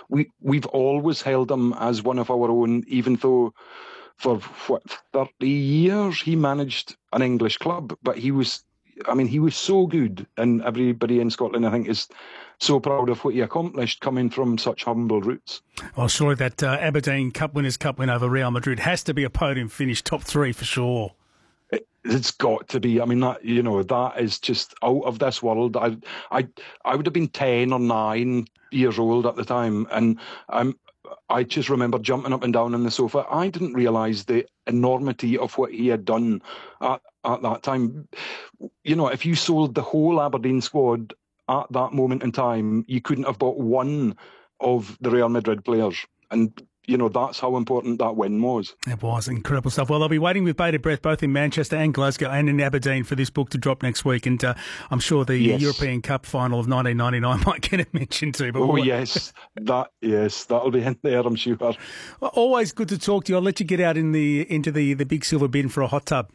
we've always held him as one of our own, even though for 30 years he managed an English club, but he was so good, and everybody in Scotland, I think, is so proud of what he accomplished coming from such humble roots. Well, surely that Aberdeen Winners' Cup win over Real Madrid has to be a podium finish, top three for sure. It's got to be. I mean, that is just out of this world. I would have been 10 or 9 years old at the time, and I just remember jumping up and down on the sofa. I didn't realise the enormity of what he had done at that time. If you sold the whole Aberdeen squad at that moment in time, you couldn't have bought one of the Real Madrid players. And, that's how important that win was. It was incredible stuff. Well, they'll be waiting with bated breath both in Manchester and Glasgow and in Aberdeen for this book to drop next week. And I'm sure the European Cup final of 1999 might get a mention too. But that'll be in there, I'm sure. Well, always good to talk to you. I'll let you get out into the big silver bin for a hot tub.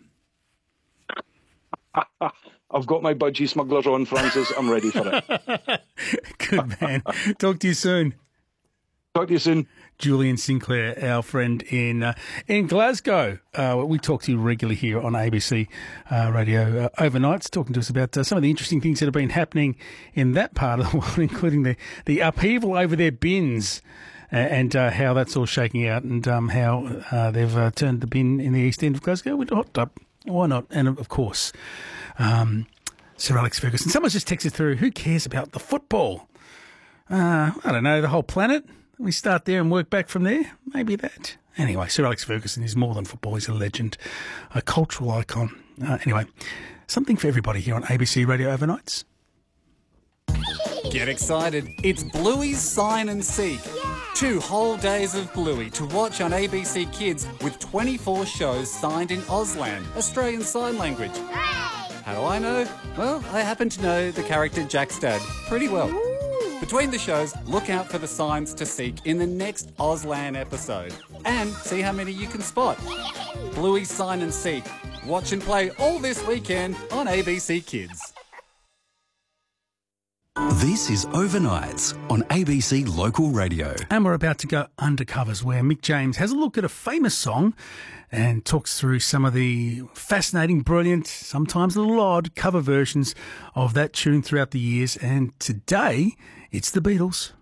I've got my budgie smugglers on, Francis. I'm ready for it. Good man. Talk to you soon. Talk to you soon. Julian Sinclair, our friend in Glasgow. We talk to you regularly here on ABC Radio overnights, talking to us about some of the interesting things that have been happening in that part of the world, including the upheaval over their bins and how that's all shaking out, and how they've turned the bin in the east end of Glasgow with a hot tub. Why not? And, of course, Sir Alex Ferguson. Someone's just texted through, who cares about the football? I don't know, the whole planet? We start there and work back from there? Maybe that. Anyway, Sir Alex Ferguson is more than football. He's a legend, a cultural icon. Anyway, something for everybody here on ABC Radio Overnights. Get excited. It's Bluey's Sign and Seek. 2 whole days of Bluey to watch on ABC Kids with 24 shows signed in Auslan, Australian Sign Language. How do I know? Well, I happen to know the character Jack's dad pretty well. Between the shows, look out for the signs to seek in the next Auslan episode and see how many you can spot. Bluey's Sign and Seek. Watch and play all this weekend on ABC Kids. This is Overnights on ABC Local Radio. And we're about to go undercovers, where Mick James has a look at a famous song and talks through some of the fascinating, brilliant, sometimes a little odd cover versions of that tune throughout the years. And today, it's the Beatles.